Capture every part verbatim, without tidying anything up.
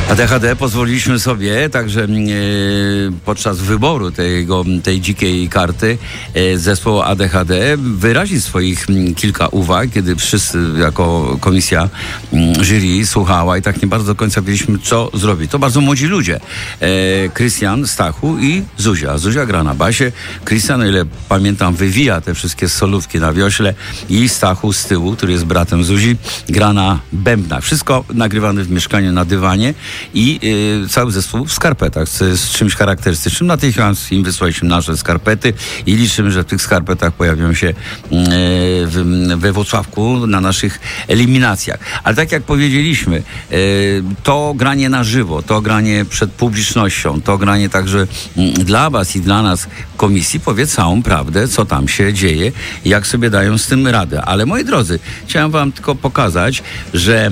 A D H D pozwoliliśmy sobie także e, podczas wyboru tego, tej dzikiej karty e, zespołu A D H D wyrazić swoich m, kilka uwag, kiedy wszyscy jako komisja m, jury słuchała i tak nie bardzo do końca wiedzieliśmy, co zrobić. To bardzo młodzi ludzie. Krystian, Stachu i Zuzia. Zuzia gra na basie. Krystian, o ile pamiętam, wywija te wszystkie solówki na wiośle i Stachu z tyłu, który jest bratem Zuzi, gra na bębnach. Wszystko nagrywane w mieszkaniu na dywanie i y, cały zespół w skarpetach, co jest czymś charakterystycznym. Natychmiast im wysłaliśmy nasze skarpety i liczymy, że w tych skarpetach pojawią się y, w, we Włocławku na naszych eliminacjach. Ale tak jak powiedzieliśmy, y, to granie na żywo, to granie przed publicznością, to granie także y, dla was i dla nas komisji powie całą prawdę, co tam się dzieje, jak sobie dają z tym radę. Ale moi drodzy, chciałem wam tylko pokazać, że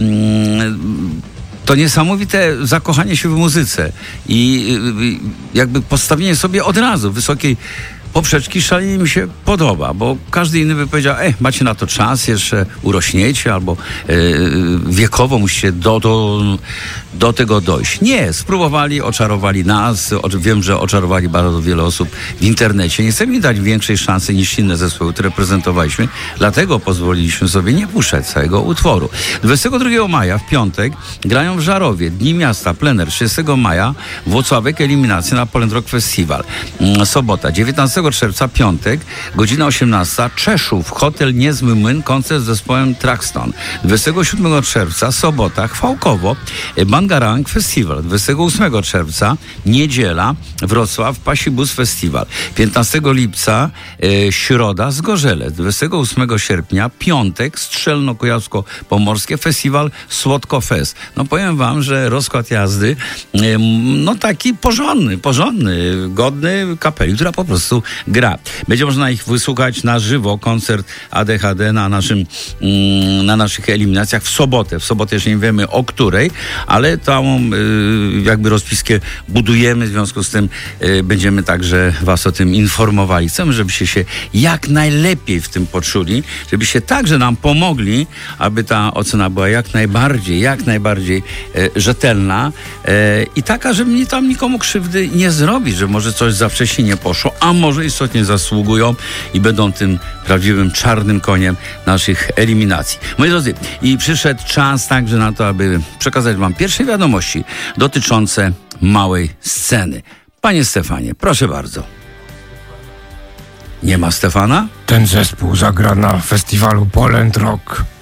y, to niesamowite zakochanie się w muzyce i jakby postawienie sobie od razu wysokiej poprzeczki szalenie mi się podoba, bo każdy inny by powiedział, e, macie na to czas, jeszcze urośniecie, albo e, wiekowo musicie do, do, do tego dojść. Nie, spróbowali, oczarowali nas, o, wiem, że oczarowali bardzo wiele osób w internecie. Nie chcemy im dać większej szansy niż inne zespoły, które prezentowaliśmy, dlatego pozwoliliśmy sobie nie puszczać całego utworu. dwudziestego drugiego maja, w piątek, grają w Żarowie, Dni Miasta, plener. trzydziestego maja, Włocławek, eliminacja na Poland Rock Festival. Sobota, dziewiętnastego czerwca, piątek, godzina osiemnasta, Czeszów, Hotel Niezły Młyn, koncert z zespołem Traxton. dwudziestego siódmego czerwca, sobota, Chwałkowo, Bangarang Festival. dwudziestego ósmego czerwca, niedziela, Wrocław, Pasibus Festival. piętnastego lipca, e, środa, Zgorzelec. dwudziestego ósmego sierpnia, piątek, Strzelno-Kujawsko-Pomorskie Festiwal Słodko Fest. No powiem wam, że rozkład jazdy, e, no taki porządny, porządny, godny kapeli, która po prostu gra. Będzie można ich wysłuchać na żywo, koncert A D H D na naszym, mm, na naszych eliminacjach w sobotę. W sobotę jeszcze nie wiemy o której, ale tą y, jakby rozpiskę budujemy, w związku z tym y, będziemy także was o tym informowali. Chcemy, żebyście się jak najlepiej w tym poczuli, żebyście także nam pomogli, aby ta ocena była jak najbardziej, jak najbardziej y, rzetelna y, i taka, żeby tam nikomu krzywdy nie zrobić, że może coś za wcześnie nie poszło, a może istotnie zasługują i będą tym prawdziwym czarnym koniem naszych eliminacji. Moi drodzy, i przyszedł czas także na to, aby przekazać wam pierwsze wiadomości dotyczące małej sceny. Panie Stefanie, proszę bardzo. Nie ma Stefana? Ten zespół zagra na festiwalu Poland Rock